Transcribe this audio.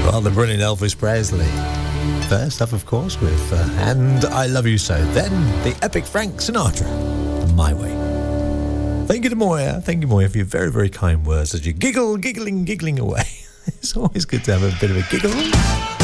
Well, the brilliant Elvis Presley. First up, of course, with And I Love You So. Then the epic Frank Sinatra, My Way. Thank you to Moya. Thank you, Moya, for your very, very kind words as you giggling away. It's always good to have a bit of a giggle.